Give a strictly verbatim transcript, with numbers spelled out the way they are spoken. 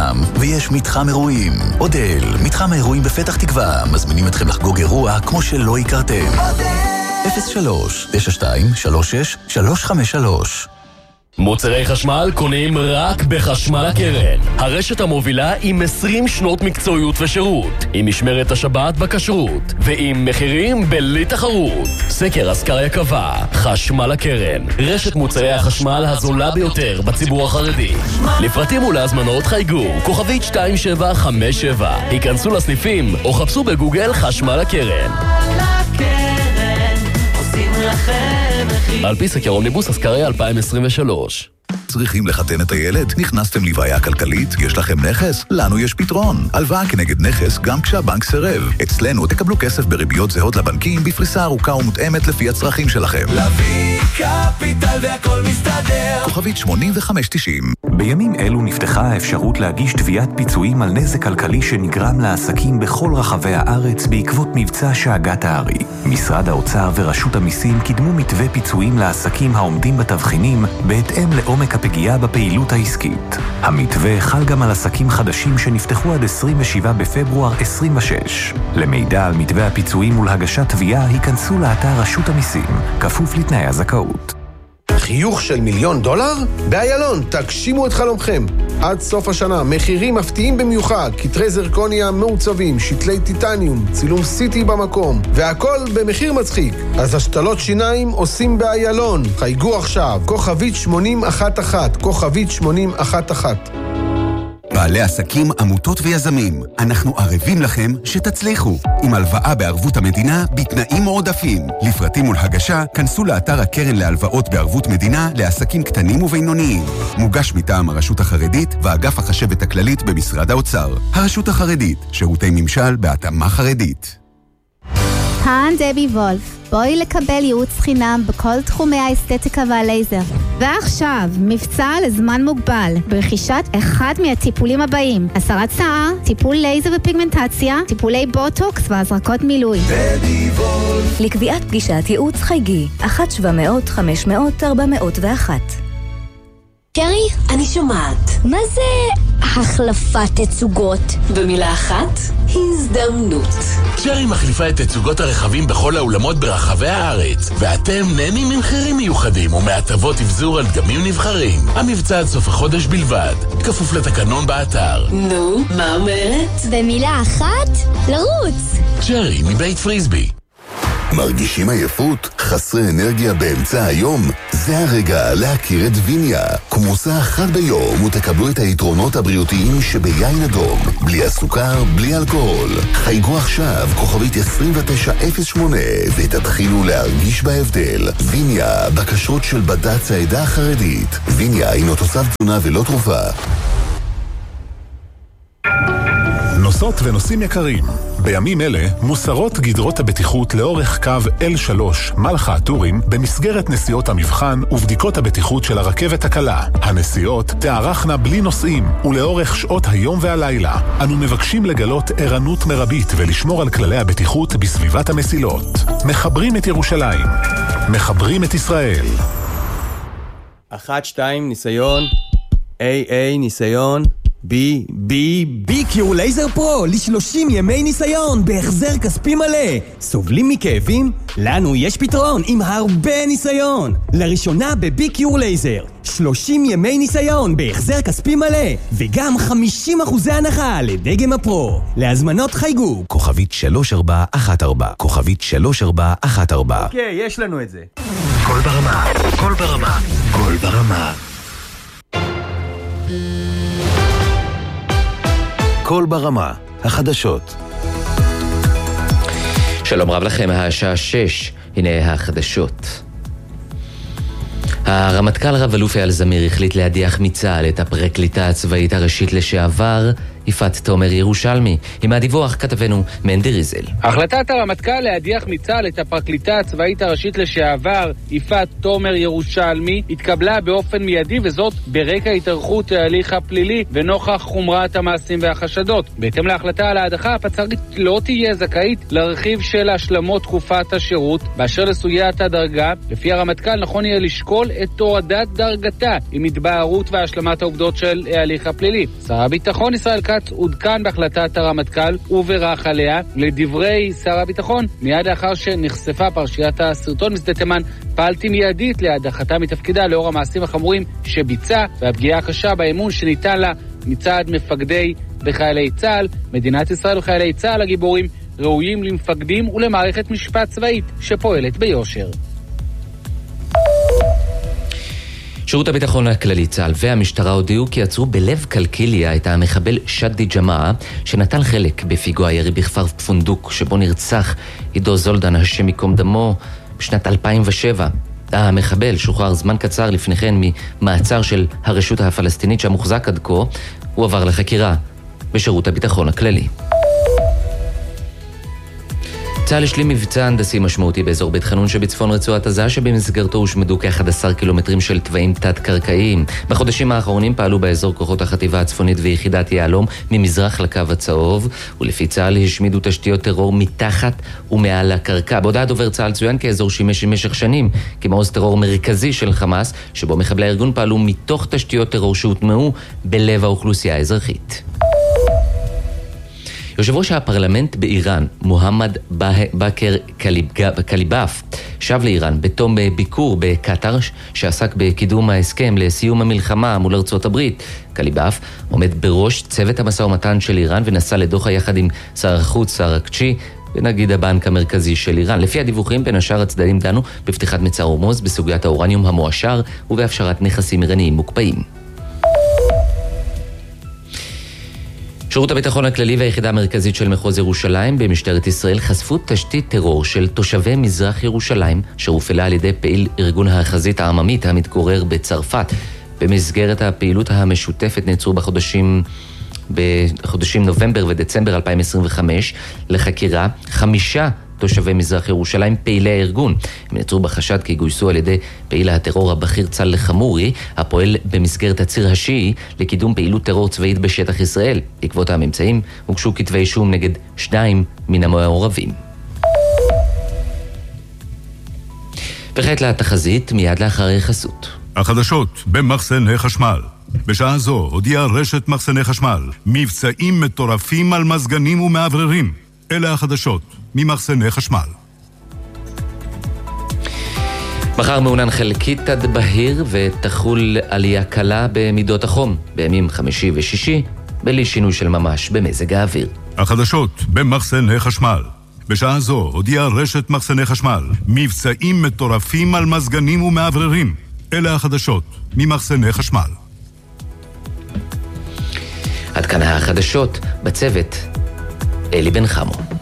חכם, ויש מתחם אירועים. אודל, מתחם האירועים בפתח תקווה, מזמינים אתכם לחגוג אירוע כמו שלא הכרתם. אפס שלוש תשע שתיים שלוש שש שלוש חמש שלוש. מוצרי חשמל קונים רק בחשמל הקרן. הרשת המובילה עם עשרים שנות מקצועיות ושירות, עם משמרת השבת בכשרות, ועם מחירים בלי תחרות. סקר אסקריה קבע, חשמל הקרן, רשת מוצרי החשמל הזולה ביותר בציבור החרדי. לפרטים ולהזמנות חייגו, כוכבית שתיים שבע חמש שבע. היכנסו לסניפים או חפשו בגוגל חשמל הקרן. על פי סקר אומניבוס אסקריה אלפיים עשרים ושלוש. צריכים לחתן את הילד? נכנסתם לבעיה כלכלית? יש לכם נכס? לנו יש פתרון. הלוואה כנגד נכס גם כשהבנק סירב. אצלנו תקבלו כסף בריביות זהות לבנקים בפריסה ארוכה ומותאמת לפי הצרכים שלכם. להביא קפיטל והכל מסתדר. כוכבית שמונים וחמש תשעים. בימים אלו נפתחה האפשרות להגיש תביעת פיצויים על נזק כלכלי שנגרם לעסקים בכל רחבי הארץ בעקבות מבצע שאגת הארי. משרד האוצר ורשות המיסים קידמו מתווה פיצויים לעסקים העומדים בתבחינים בהתאם לעומק הפגיעה בפעילות העסקית. המתווה חל גם על עסקים חדשים שנפתחו עד עשרים ושבעה בפברואר עשרים ושש. למידע על מתווה הפיצויים ולהגשת תביעה, היכנסו לאתר רשות המיסים, כפוף לתנאי הזכאות. חיוך של מיליון דולר? באיילון, תגשימו את חלומכם. עד סוף השנה, מחירים מפתיעים במיוחד, כתרי זרקוניה מעוצבים, שתלי טיטניום, צילום סיטי במקום, והכל במחיר מצחיק. אז השתלות שיניים עושים באיילון. חייגו עכשיו, כוכבית שמונים אחת אחת, כוכבית שמונים אחת אחת. בעלי עסקים, עמותות ויזמים, אנחנו ערבים לכם שתצליחו. עם הלוואה בערבות המדינה בתנאים מועדפים. לפרטים ולהגשה, כנסו לאתר הקרן להלוואות בערבות מדינה לעסקים קטנים ובינוניים. מוגש מטעם הרשות החרדית ואגף החשבת הכללית במשרד האוצר. הרשות החרדית, שירותי ממשל בהתאמה חרדית. כאן דבי וולף. בואי לקבל ייעוץ חינם בכל תחומי האסתטיקה והלייזר. ועכשיו, מבצע לזמן מוגבל, ברכישת אחד מהטיפולים הבאים: הסרת שיער, טיפול לייזר ופיגמנטציה, טיפולי בוטוקס והזרקות מילוי. דבי וולף. לקביעת פגישת ייעוץ חייגי, אחת שבע מאות חמש מאות ארבע מאות ואחת. קרי, אני שומעת. מה זה החלפת תצוגות? במילה אחת, הזדמנות. קרי מחליפה את תצוגות הרכבים בכל האולמות ברחבי הארץ, ואתם נהנים ממחירים מיוחדים ומהטבות אבזור על דגמים נבחרים. המבצע עד סוף החודש בלבד, כפוף לתקנון באתר. נו, מה אומרת? במילה אחת, לרוץ. קרי מבית פריסבי. מרגישים עייפות? חסרי אנרגיה באמצע היום? זה הרגע להכיר את ויניה. כמוסה אחת ביום ותקבלו את היתרונות הבריאותיים שביין אדום. בלי הסוכר, בלי אלכוהול. חייגו עכשיו, כוכבית עשרים ותשע אפס שמונה, ותתחילו להרגיש בהבדל. ויניה, בקשות של בד"ץ העדה החרדית. ויניה הינו תוסף תזונה ולא תרופה. נוסעות ונוסעים יקרים, בימים אלה מוסרות גדרות הבטיחות לאורך קו אל שלוש מלחה הטורים במסגרת נסיעות המבחן ובדיקות הבטיחות של הרכבת הקלה. הנסיעות תארכנה בלי נוסעים ולאורך שעות היום והלילה. אנו מבקשים לגלות ערנות מרבית ולשמור על כללי הבטיחות בסביבת המסילות. מחברים את ירושלים, מחברים את ישראל. אחת, שתיים, ניסיון. איי, איי, ניסיון. בי, בי, בי-קיור לייזר פרו, ל-שלושים ימי ניסיון, בהחזר כספי מלא. סובלים מכאבים? לנו יש פתרון, עם הרבה ניסיון. לראשונה בבי-קיור לייזר, שלושים ימי ניסיון, בהחזר כספי מלא, וגם חמישים אחוזי הנחה לדגם הפרו. להזמנות חייגו. כוכבית שלוש ארבע אחת ארבע, כוכבית שלוש ארבע אחת ארבע. אוקיי, יש לנו את זה. כל ברמה, כל ברמה, כל ברמה. כל ברמה, החדשות. שלום רב לכם, השעה שש, הנה החדשות. הרמטכ"ל רב אלוף אייל זמיר החליט להדיח מצה"ל את הפרקליטה הצבאית הראשית לשעבר, יפעת תומר ירושלמי. עם הדיווח כתבנו מנדי ריזל. החלטת הרמטכ"ל להדיח מצה"ל את הפרקליטה הצבאית הראשית לשעבר יפעת תומר ירושלמי התקבלה באופן מיידי, וזאת ברקע התארכות ההליך הפלילי ונוכח חומרת המעשים והחשדות. בהתאם להחלטה על ההדחה, הפצ"רית לא תהיה זכאית לרכיב של השלמות תקופת השירות. באשר לסוגיית הדרגה, לפי הרמטכ"ל נכון יהיה לשקול את הורדת דרגתה עם התבהרות והשלמת העובדות של ההליך הפלילי. שר הביטחון ישראל כץ עודכן בהחלטת הרמטכ"ל וברך עליה. לדברי שר הביטחון, מיד לאחר שנחשפה פרשיית הסרטון משדה תימן, פעלתי מיידית להדחתה מתפקידה לאור המעשים החמורים שביצע והפגיעה הקשה באמון שניתן לה מצד מפקדי וחיילי צה"ל. מדינת ישראל וחיילי צה"ל הגיבורים ראויים למפקדים ולמערכת משפט צבאית שפועלת ביושר. שירות הביטחון הכללי צה"ל והמשטרה הודיעו כי עצרו בלב קלקיליה את המחבל שדי ג'מעה שנטל חלק בפיגוע ירי בכפר פונדוק שבו נרצח עידו זולדן השם ייקום דמו בשנת אלפיים ושבע. המחבל שוחרר זמן קצר לפני כן ממעצר של הרשות הפלסטינית שהמוחזק עד כה. הוא עבר לחקירה בשירות הביטחון הכללי. צה"ל השלים מבצע הנדסי משמעותי באזור בית חנון שבצפון רצועת עזה, שבמסגרתו הושמדו כ-אחד עשר קילומטרים של תוואים תת-קרקעיים. בחודשים האחרונים פעלו באזור כוחות החטיבה הצפונית ויחידת יעלום ממזרח לקו הצהוב, ולפי צה"ל השמידו תשתיות טרור מתחת ומעל הקרקע. בהודעת דובר צה"ל צוין כי האזור שימש במשך שנים כמעוז טרור מרכזי של חמאס, שבו מחבלי הארגון פעלו מתוך תשתיות טרור שהוטמעו בלב האוכלוסייה האזרחית. יושב ראש הפרלמנט באיראן, מוחמד באקר קליבאף, שב לאיראן בתום ביקור בקטר שעסק בקידום ההסכם לסיום המלחמה מול ארצות הברית. קליבאף עומד בראש צוות המשא ומתן של איראן ונסע לדוחה יחד עם שר החוץ אראקצ'י ונגיד הבנק המרכזי של איראן. לפי הדיווחים, בין השאר הצדדים דנו בפתיחת מצר הורמוז, בסוגיית האורניום המועשר ובהפשרת נכסים איראניים מוקפאים. שירות הביטחון הכללי והיחידה המרכזית של מחוז ירושלים במשטרת ישראל חשפו תשתית טרור של תושבי מזרח ירושלים שהופעלה על ידי פעיל ארגון החזית העממית המתגורר בצרפת. במסגרת הפעילות המשותפת נעצרו בחודשים בחודשים נובמבר ודצמבר אלפיים עשרים וחמש לחקירה חמישה תושבי מזרח ירושלים פעילי הארגון. הם נעצרו בחשד כי גויסו על ידי פעיל הטרור הבכיר צלח חמורי, הפועל במסגרת הציר השיעי לקידום פעילות טרור צבאית בשטח ישראל. בעקבות הממצאים הוגשו כתבי אישום נגד שניים מן המעורבים. וכעת לתחזית מיד לאחרי חסות. החדשות במחסני חשמל. בשעה זו הודיעה רשת מחסני חשמל מבצעים מטורפים על מזגנים ומעבררים. אלה החדשות ממחסני חשמל. מחר מעונן חלקית עד בהיר ותחול עלייה קלה במידות החום בימים חמישי ושישי בלי שינוי של ממש במזג האוויר. החדשות במחסני חשמל. בשעה זו הודיעה רשת מחסני חשמל מבצעים מטורפים על מזגנים ומעבררים. אלה החדשות ממחסני חשמל. עד כאן החדשות, בצוות אלי בן חמו.